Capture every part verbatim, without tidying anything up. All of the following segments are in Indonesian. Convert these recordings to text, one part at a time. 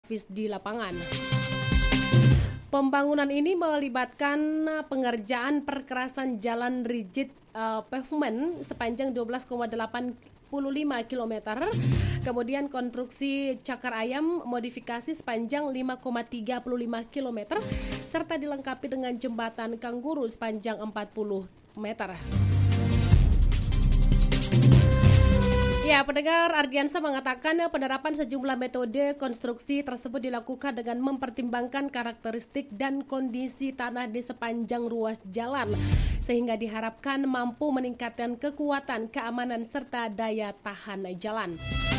servis di lapangan. Pembangunan ini melibatkan pengerjaan perkerasan jalan rigid uh, pavement sepanjang dua belas koma delapan puluh lima kilometer, kemudian konstruksi cakar ayam modifikasi sepanjang lima koma tiga puluh lima kilometer, serta dilengkapi dengan jembatan kanguru sepanjang empat puluh meter. Ya, pendengar, Ardiansa mengatakan penerapan sejumlah metode konstruksi tersebut dilakukan dengan mempertimbangkan karakteristik dan kondisi tanah di sepanjang ruas jalan, sehingga diharapkan mampu meningkatkan kekuatan, keamanan, serta daya tahan jalan.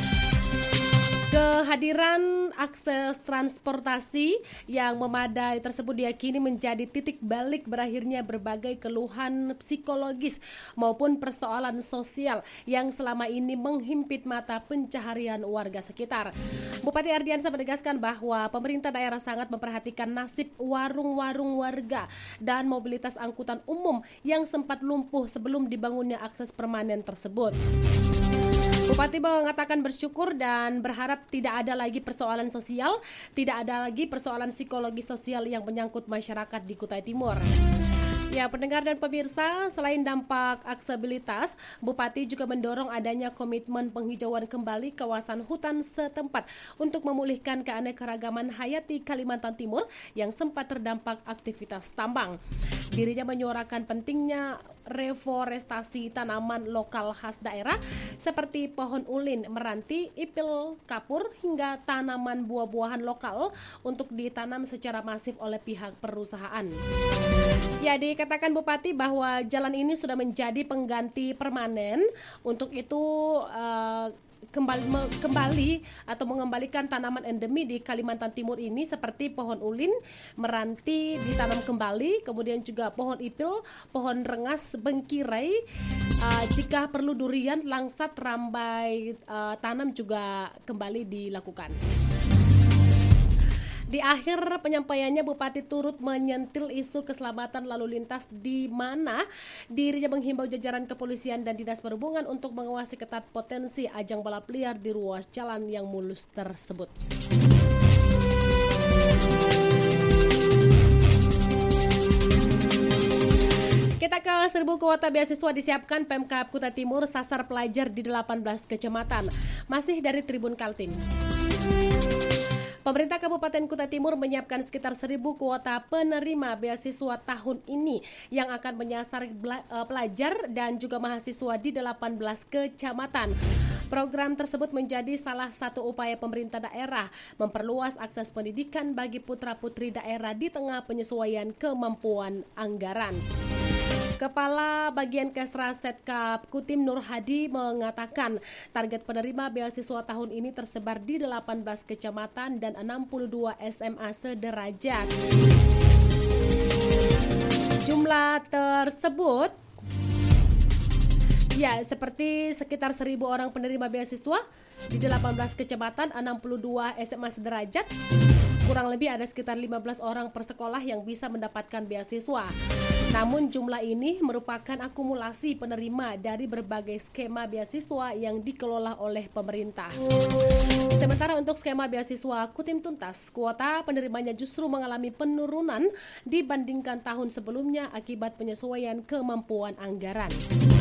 Kehadiran akses transportasi yang memadai tersebut diyakini menjadi titik balik berakhirnya berbagai keluhan psikologis maupun persoalan sosial yang selama ini menghimpit mata pencaharian warga sekitar. Bupati Ardiansa menegaskan bahwa pemerintah daerah sangat memperhatikan nasib warung-warung warga dan mobilitas angkutan umum yang sempat lumpuh sebelum dibangunnya akses permanen tersebut. Bupati mengatakan bersyukur dan berharap tidak ada lagi persoalan sosial, tidak ada lagi persoalan psikologi sosial yang menyangkut masyarakat di Kutai Timur. Ya, pendengar dan pemirsa, selain dampak aksesibilitas, Bupati juga mendorong adanya komitmen penghijauan kembali kawasan hutan setempat untuk memulihkan keanekaragaman hayati Kalimantan Timur yang sempat terdampak aktivitas tambang. Dirinya menyuarakan pentingnya reforestasi tanaman lokal khas daerah seperti pohon ulin, meranti, ipil, kapur, hingga tanaman buah-buahan lokal untuk ditanam secara masif oleh pihak perusahaan. Ya, dikatakan Bupati bahwa jalan ini sudah menjadi pengganti permanen. Untuk itu uh, kembali kembali atau mengembalikan tanaman endemi di Kalimantan Timur ini seperti pohon ulin, meranti ditanam kembali, kemudian juga pohon ipil, pohon rengas, bengkirai, uh, jika perlu durian, langsat, rambai uh, tanam juga kembali dilakukan. Di akhir penyampaiannya, Bupati turut menyentil isu keselamatan lalu lintas di mana dirinya menghimbau jajaran kepolisian dan dinas perhubungan untuk mengawasi ketat potensi ajang balap liar di ruas jalan yang mulus tersebut. Kita ke seribu kuota beasiswa disiapkan Pemkab Kutai Timur sasar pelajar di delapan belas kecamatan. Masih dari Tribun Kaltim. Pemerintah Kabupaten Kutai Timur menyiapkan sekitar seribu kuota penerima beasiswa tahun ini yang akan menyasar pelajar dan juga mahasiswa di delapan belas kecamatan. Program tersebut menjadi salah satu upaya pemerintah daerah memperluas akses pendidikan bagi putra-putri daerah di tengah penyesuaian kemampuan anggaran. Kepala Bagian Kesra Setkap Kutim Nur Hadi mengatakan target penerima beasiswa tahun ini tersebar di delapan belas kecamatan dan enam puluh dua S M A sederajat. Jumlah tersebut ya seperti sekitar seribu orang penerima beasiswa di delapan belas kecamatan, enam puluh dua S M A sederajat. Kurang lebih ada sekitar lima belas orang per sekolah yang bisa mendapatkan beasiswa. Namun jumlah ini merupakan akumulasi penerima dari berbagai skema beasiswa yang dikelola oleh pemerintah. Sementara untuk skema beasiswa Kutim Tuntas, kuota penerimanya justru mengalami penurunan dibandingkan tahun sebelumnya akibat penyesuaian kemampuan anggaran.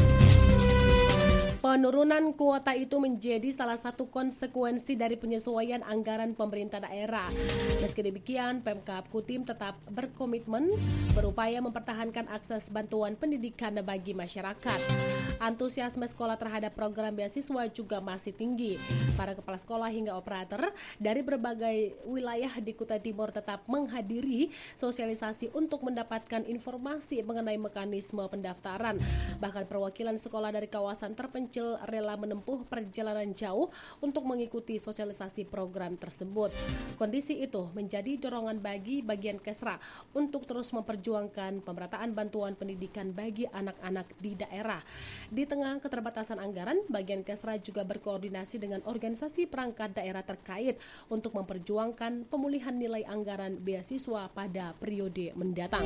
Penurunan kuota itu menjadi salah satu konsekuensi dari penyesuaian anggaran pemerintah daerah. Meski demikian, Pemkab Kutim tetap berkomitmen berupaya mempertahankan akses bantuan pendidikan bagi masyarakat. Antusiasme sekolah terhadap program beasiswa juga masih tinggi. Para kepala sekolah hingga operator dari berbagai wilayah di Kutai Timur tetap menghadiri sosialisasi untuk mendapatkan informasi mengenai mekanisme pendaftaran. Bahkan perwakilan sekolah dari kawasan terpencil rela menempuh perjalanan jauh untuk mengikuti sosialisasi program tersebut. Kondisi itu menjadi dorongan bagi Bagian Kesra untuk terus memperjuangkan pemerataan bantuan pendidikan bagi anak-anak di daerah. Di tengah keterbatasan anggaran, Bagian Kesra juga berkoordinasi dengan organisasi perangkat daerah terkait untuk memperjuangkan pemulihan nilai anggaran beasiswa pada periode mendatang.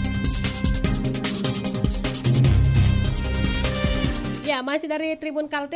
Ya, masih dari Tribun Kaltim.